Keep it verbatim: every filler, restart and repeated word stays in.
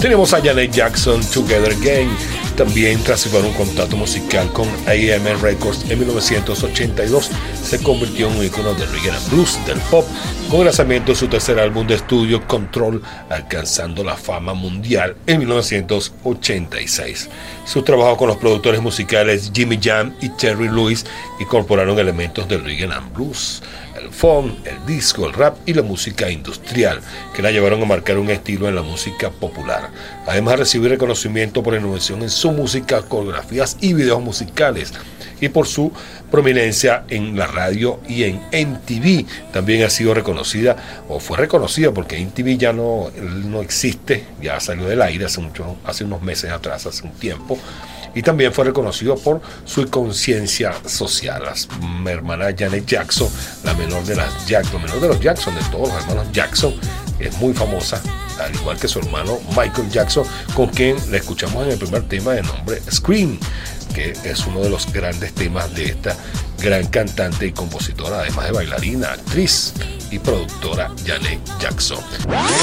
Tenemos a Janet Jackson, Together Again. También tras firmar un contrato musical con A and M Records en mil novecientos ochenta y dos, se convirtió en un ícono del rhythm and blues, del pop, con el lanzamiento de su tercer álbum de estudio, Control, alcanzando la fama mundial en mil novecientos ochenta y seis. Su trabajo con los productores musicales Jimmy Jam y Terry Lewis incorporaron elementos del rhythm and blues, el funk, el disco, el rap y la música industrial, que la llevaron a marcar un estilo en la música popular. Además de recibir reconocimiento por la innovación en su música, coreografías y videos musicales, y por su prominencia en la radio y en M T V. También ha sido reconocida, o fue reconocida, porque M T V ya no, no existe, ya salió del aire hace, mucho, hace unos meses atrás, hace un tiempo. Y también fue reconocido por su conciencia social. La hermana Janet Jackson, la menor de las Jackson, menor de los Jackson, de todos los hermanos Jackson, es muy famosa, al igual que su hermano Michael Jackson, con quien la escuchamos en el primer tema de nombre Scream, que es uno de los grandes temas de esta gran cantante y compositora, además de bailarina, actriz y productora Janet Jackson.